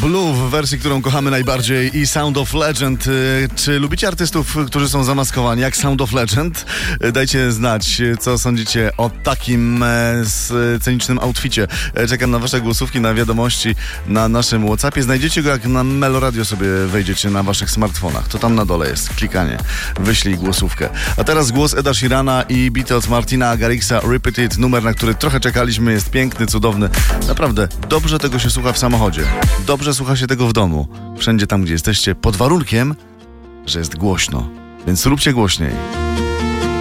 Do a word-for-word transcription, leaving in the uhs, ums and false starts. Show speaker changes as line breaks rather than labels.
Blue w wersji, którą kochamy najbardziej i Sound of Legend. Czy lubicie artystów, którzy są zamaskowani jak Sound of Legend? Dajcie znać, co sądzicie o takim scenicznym outficie. Czekam na wasze głosówki, na wiadomości na naszym WhatsAppie. Znajdziecie go, jak na Meloradio sobie wejdziecie na waszych smartfonach. To tam na dole jest klikanie. Wyślij głosówkę. A teraz głos Eda Sheerana i bity od Martina Garrixa, Repeat It. Numer, na który trochę czekaliśmy, jest piękny, cudowny. Naprawdę, dobrze tego się słucha w samochodzie. Dobrze słucha się tego w domu. Wszędzie tam, gdzie jesteście, pod warunkiem, że jest głośno. Więc róbcie głośniej.